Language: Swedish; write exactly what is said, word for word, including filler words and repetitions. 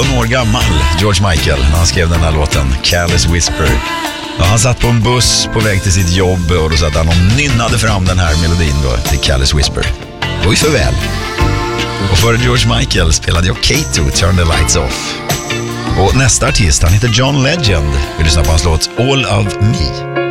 år gammal, George Michael, när han skrev den här låten Careless Whisper. Ja, han satt på en buss på väg till sitt jobb och då satt han och nynnade fram den här melodin då, till Careless Whisper. Det var ju för väl. Och för George Michael spelade jag Kato, Turn the Lights Off. Och nästa artist, han heter John Legend. Vi lyssnar på hans låt All of Me.